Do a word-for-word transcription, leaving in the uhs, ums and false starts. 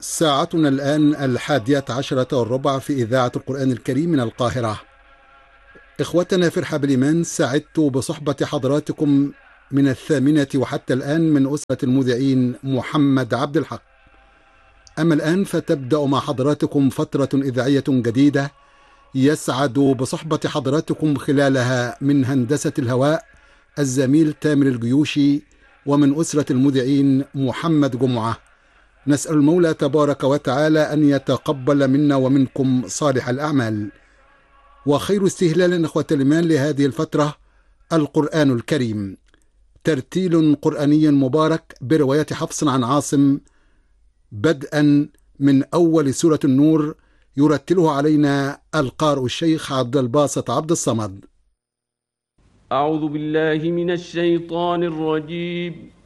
ساعتنا الآن الحادية عشرة والربع في إذاعة القرآن الكريم من القاهرة. إخوتنا في رحاب الإيمان، سعدت بصحبة حضراتكم من الثامنة وحتى الآن من أسرة المذيعين محمد عبد الحق. أما الآن فتبدأ مع حضراتكم فترة إذاعية جديدة يسعد بصحبة حضراتكم خلالها من هندسة الهواء الزميل تامر الجيوشي، ومن أسرة المذيعين محمد جمعة. نسأل المولى تبارك وتعالى أن يتقبل منا ومنكم صالح الأعمال. وخير استهلال إخوة الإيمان لهذه الفترة القرآن الكريم، ترتيل قرآني مبارك برواية حفص عن عاصم، بدءا من أول سورة النور، يرتله علينا القارئ الشيخ عبد الباسط عبد الصمد. أعوذ بالله من الشيطان الرجيم.